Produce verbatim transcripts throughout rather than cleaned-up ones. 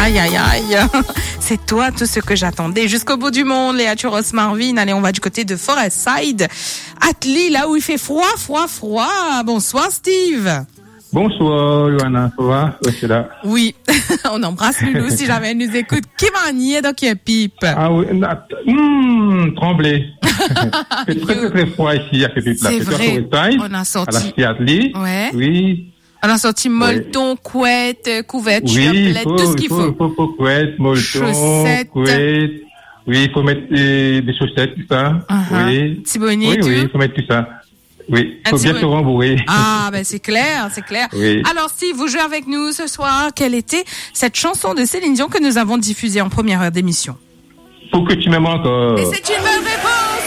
Aïe, aïe, aïe. C'est toi tout ce que j'attendais. Jusqu'au bout du monde, Léa Turos Marvin. Allez, on va du côté de Forest Side. Atli, là où il fait froid, froid, froid. Bonsoir, Steve. Bonsoir, Johanna. Ça va? Ouais, c'est là. Oui. On embrasse Loulou si jamais elle nous écoute. Qui m'a nié donc il pipe? Ah oui, hum, tremblé. C'est très, très, très froid ici à ce pipe-là. C'est vrai. Side, on a sorti. À la Seattle. Ouais. Oui. On a sorti molleton, ouais. couette, couverture, oui, plaid, tout ce qu'il faut. Il faut, faut couette, molleton, chaussettes. couette. Oui, il faut mettre des, des chaussettes, tout ça. Uh-huh. Oui. Petit bonnet, oui, tout. Oui, il faut mettre tout ça. Oui, il faut bien se rembourrer. Ah, ben c'est clair, c'est clair. Oui. Alors, Steve, vous jouez avec nous ce soir. Quelle était cette chanson de Céline Dion que nous avons diffusée en première heure d'émission? Faut que tu m'aimes encore. Et c'est une bonne réponse.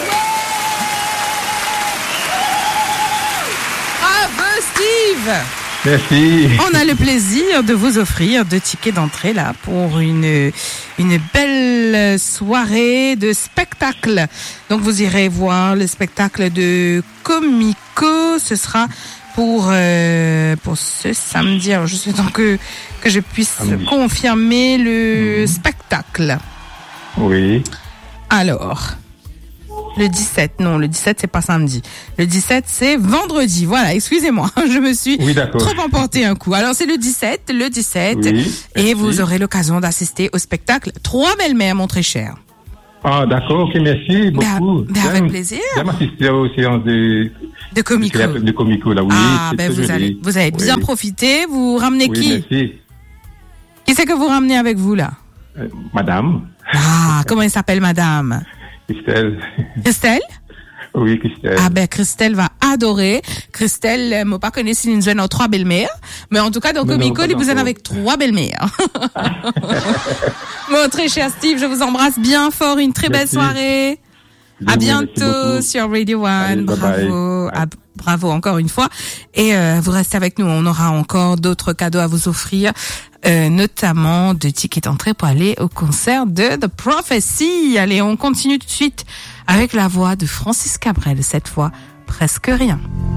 Bravo, Steve. Merci. On a le plaisir de vous offrir deux tickets d'entrée là pour une une belle soirée de spectacle. Donc vous irez voir le spectacle de Comico. Ce sera pour euh, pour ce samedi. Alors juste le temps que que je puisse samedi. confirmer le mmh. spectacle. Oui. Alors. Le dix-sept, non, le dix-sept, c'est pas samedi. Le dix-sept, c'est vendredi. Voilà, excusez-moi, je me suis oui, trop emporté un coup. Alors, c'est le dix-sept, le dix-sept, oui, et vous aurez l'occasion d'assister au spectacle Trois belles-mères, mon très cher. Ah, d'accord, ok, merci beaucoup. Ben, ben avec plaisir. J'aime assister aux séances de... De Comico. De, de Comico, là, oui. Ah, ben, vous allez, vous allez bien oui. profiter. Vous ramenez oui, qui? Merci. Qui c'est que vous ramenez avec vous, là? Euh, madame. Ah, comment elle s'appelle, madame? Christelle. Christelle? Oui, Christelle. Ah ben, Christelle va adorer. Christelle, euh, moi pas connaît si nous avons trois belles-mères. Mais en tout cas, dans Comico, il vous en avec trois belles-mères. Mon très cher Steve, je vous embrasse bien fort. Une très merci. belle soirée. Bien, à bientôt sur Radio One. Allez, bravo. bye bye. À, bravo encore une fois. Et euh, vous restez avec nous. On aura encore d'autres cadeaux à vous offrir. Euh, notamment de tickets d'entrée pour aller au concert de The Prophecy. Allez, on continue tout de suite avec la voix de Francis Cabrel, cette fois presque rien.